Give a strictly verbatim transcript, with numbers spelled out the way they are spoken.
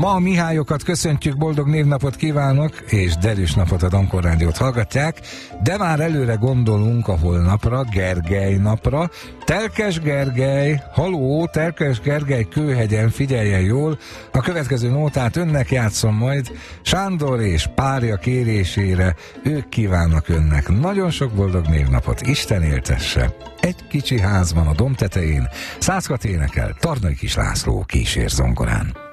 Ma a Mihályokat köszöntjük, boldog névnapot kívánok, és derűs napot, a Dankor Rádiót hallgatják, de már előre gondolunk a holnapra, Gergely napra. Telkes Gergely, haló, Telkes Gergely Kőhegyen, figyeljen jól, a következő nótát önnek játszom majd, Sándor és párja kérésére, ők kívánnak önnek nagyon sok boldog névnapot, Isten éltesse. Egy kicsi házban a domb tetején, Százkat énekel, Tarnai Kis László kísér zongorán.